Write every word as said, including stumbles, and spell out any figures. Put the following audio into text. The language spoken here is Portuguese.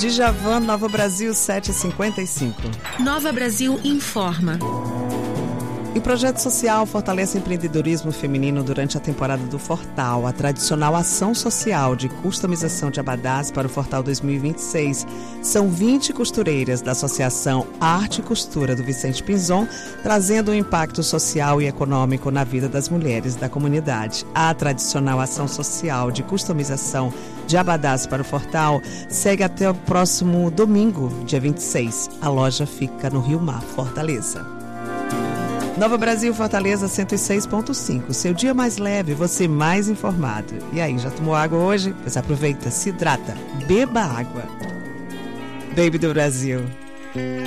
Djavan, Nova Brasil, sete e cinquenta e cinco. Nova Brasil informa. E projeto social fortalece empreendedorismo feminino durante a temporada do Fortal. A tradicional ação social de customização de abadás para o Fortal dois mil e vinte e seis. São vinte costureiras da Associação Arte e Costura do Vicente Pinzon, trazendo um impacto social e econômico na vida das mulheres da comunidade. A tradicional ação social de customização de abadás para o Fortal segue até o próximo domingo, dia vinte e seis. A loja fica no Rio Mar, Fortaleza. Nova Brasil, Fortaleza cento e seis ponto cinco. Seu dia mais leve, você mais informado. E aí, já tomou água hoje? Pois aproveita, se hidrata, beba água. Baby do Brasil.